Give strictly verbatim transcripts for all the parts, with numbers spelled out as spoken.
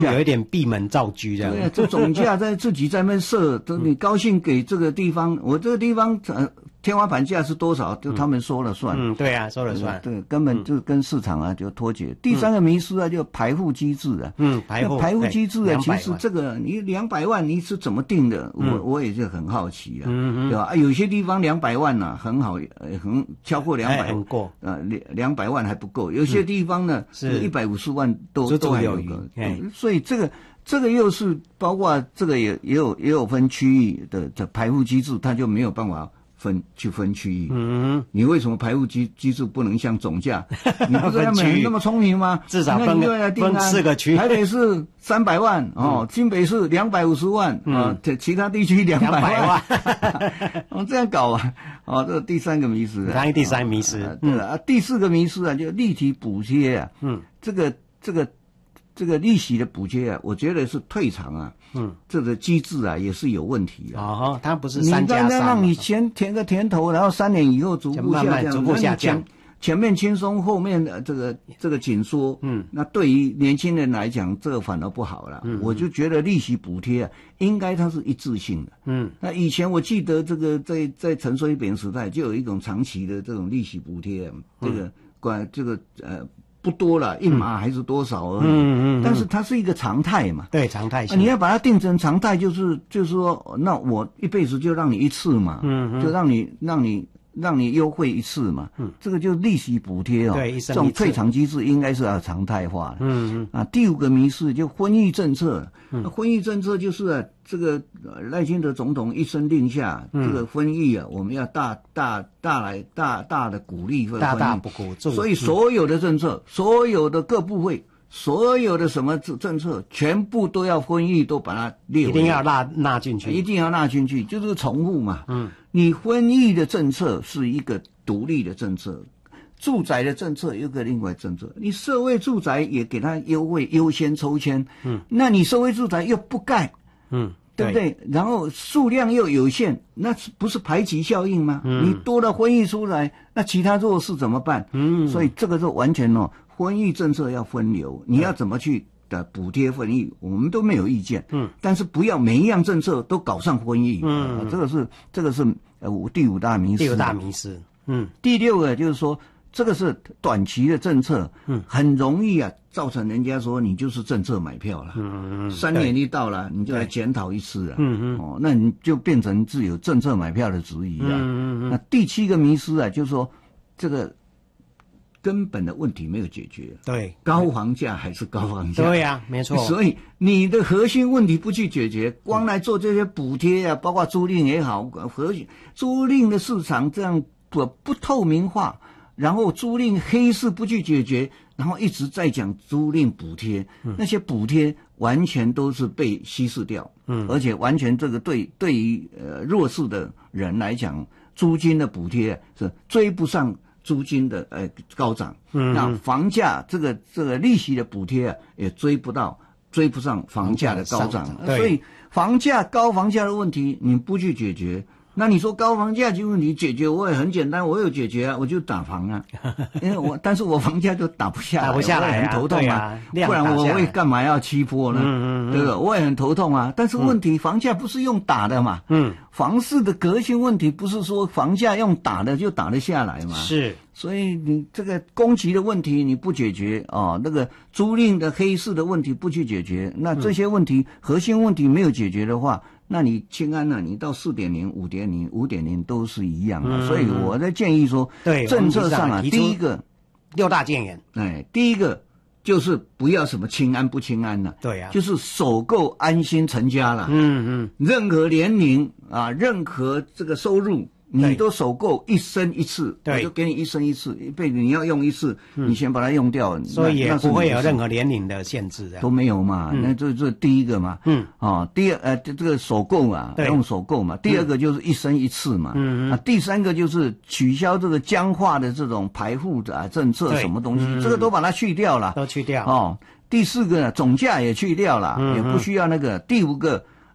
有一点闭门造车这样。 对啊，这总价在自己在那边设，你高兴给这个地方，我这个地方呃天花板价是多少，就他们说了算。 嗯，对啊，说了算。 对，根本就跟市场啊就脱节。第三个迷思啊，就排户机制啊。 嗯，排户排户机制啊，其实这个你两百万你是怎么定的？我我也是很好奇啊， 嗯嗯， 对吧？啊，有些地方两百万呐很好，很超过两百很过， 呃两两百万还不够，有些地方呢是一百五十万都都还有个，所以这个。这个又是包括这个也也有也有分区域的的排户机制，它就没有办法分去分区域。 嗯， 你为什么排户机机制不能像总价？你不是他们那么聪明吗？ 至少分分四个区。 台北市三百万哦，新北市两百五十万啊，这其他地区两百万。哦，这样搞啊！哦，这第三个迷思。 当第三迷思。 对啊，第四个迷思啊，就立体补贴啊。嗯，这个这个。这个利息的补贴啊，我觉得是退场啊，嗯，这个机制啊也是有问题啊。 哦，它不是三加三， 你让你先填个甜头，然后三年以后逐步下降， 慢慢逐步下降。 前面轻松，后面的这个这个紧缩，嗯，那对于年轻人来讲，这个反而不好了。嗯，我就觉得利息补贴啊，应该它是一致性的。嗯，那以前我记得这个在在陈水扁时代就有一种长期的这种利息补贴，啊，这个关这个呃。不多了，一码还是多少而已。嗯嗯嗯。但是它是一个常态嘛。 对，常态性。 啊、你要把它定成常态，就是就是说，那我一辈子就让你一次嘛。嗯嗯。就让你让你让你优惠一次嘛。嗯。这个就是利息补贴哦。 对，一生一次。 这种退场机制应该是要常态化的。嗯嗯。啊，第五个迷思就婚育政策。嗯。婚育政策就是啊，这个赖清德总统一声令下，嗯、这个婚育啊，我们要大大大来大大的鼓励或者大大不鼓励， 所以所有的政策，嗯、所有的各部会，所有的什么政策，全部都要婚育都把它列为， 一定要纳纳进去， 一定要纳进去，就是重复嘛。嗯，你婚育的政策是一个独立的政策。住宅的政策有个另外政策，你社会住宅也给它优惠优先抽签，嗯，那你社会住宅又不盖，嗯，对不对？然后数量又有限，那不是排挤效应吗？嗯，你多了婚育出来，那其他弱势怎么办？嗯，所以这个是完全哦，婚育政策要分流，你要怎么去的补贴婚育，我们都没有意见，嗯，但是不要每一样政策都搞上婚育，嗯，呃、这个是这个是呃五第五大迷思， 第五大迷思，嗯， 第六个就是说。这个是短期的政策，嗯，很容易啊，造成人家说你就是政策买票了，嗯嗯，三年一到了，你就来检讨一次啊，嗯嗯，哦，那你就变成自有政策买票的质疑啊，嗯嗯嗯。那第七个迷思啊，就是说这个根本的问题没有解决， 对， 高房价还是高房价， 对呀、啊，没错。 所以你的核心问题不去解决，光来做这些补贴啊，包括租赁也好，核心租赁的市场这样不不透明化。然后租赁黑市不去解决，然后一直在讲租赁补贴，嗯、那些补贴完全都是被稀释掉，嗯，而且完全这个对对于呃弱势的人来讲，租金的补贴是追不上租金的呃高涨，嗯，那房价这个这个利息的补贴啊也追不到，追不上房价的高涨，所以房价高房价的问题你不去解决。那你说高房价就问题解决，我也很简单，我有解决啊，我就打房啊，因为我但是我房价就打不下来， 打不下来、啊， 很头痛啊，啊不然我会干嘛要期货呢？嗯嗯对不对？我也很头痛啊，但是问题、嗯、房价不是用打的嘛，嗯，房市的革新问题不是说房价用打的就打得下来嘛， 是， 所以你这个供给的问题你不解决哦，那个租赁的黑市的问题不去解决，那这些问题、嗯、核心问题没有解决的话。那你清安呢、啊？你到四点零、五点零、五点零都是一样啊、嗯，所以我在建议说， 对政策上啊，第一个六大建言， 哎，第一个就是不要什么清安不清安了、啊， 对呀、啊， 就是首购安心成家了，嗯嗯，任何年龄啊，任何这个收入。你都首购一生一次，我就给你一生一次，一辈子你要用一次，嗯、你先把它用掉， 所以也不会有任何年龄的限制的， 都没有嘛。嗯、那这这第一个嘛，嗯，啊，第二呃这个首购嘛，用首购嘛。第二个就是一生一次嘛，嗯啊，第三个就是取消这个僵化的这种排户的、啊、政策，什么东西，嗯、这个都把它去掉了， 都去掉。 哦，第四个呢，总价也去掉了，嗯、也不需要那个。第五个。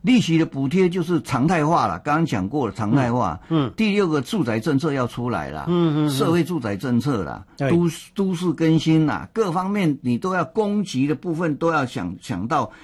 利息的补贴就是常态化了，刚刚讲过了，常态化。 嗯。嗯第六个住宅政策要出来了， 嗯嗯， 社会住宅政策啦， 对都都市更新啦，各方面你都要供给的部分都要想想到